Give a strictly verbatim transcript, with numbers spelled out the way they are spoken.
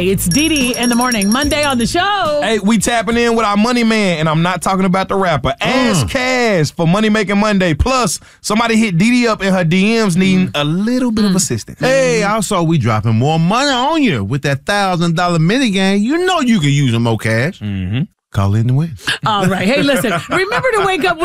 Hey, it's Dee Dee in the morning. Monday on the show. Hey, we tapping in with our money man, and I'm not talking about the rapper. Ask mm. Cash for Money Making Monday. Plus, somebody hit Dee Dee up in her D Ms needing mm. a little bit mm. of assistance. Hey, also, we dropping more money on you with that one thousand dollars mini game. You know you can use some more cash. Mm-hmm. Call in to win. All right. Hey, listen, remember to wake up